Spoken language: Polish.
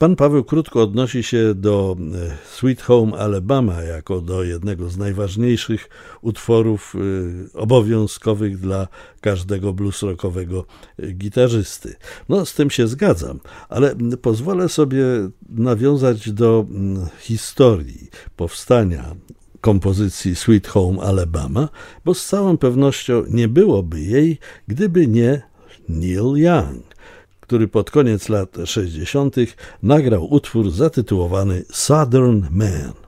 Pan Paweł krótko odnosi się do Sweet Home Alabama jako do jednego z najważniejszych utworów obowiązkowych dla każdego blues rockowego gitarzysty. No, z tym się zgadzam, ale pozwolę sobie nawiązać do historii powstania kompozycji Sweet Home Alabama, bo z całą pewnością nie byłoby jej, gdyby nie Neil Young, który pod koniec lat 60. nagrał utwór zatytułowany Southern Man.